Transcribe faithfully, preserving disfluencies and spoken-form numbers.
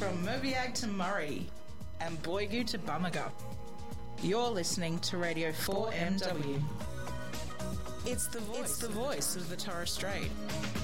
from Mobiag to Murray and Boigu to Bamaga. You're listening to Radio four M W. It's the voice, it's the voice of the Torres Strait.